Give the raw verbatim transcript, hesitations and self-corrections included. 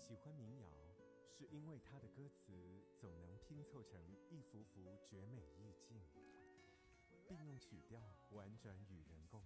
喜欢民谣，是因为它的歌词总能拼凑成一幅幅绝美意境，并用曲调婉转与人共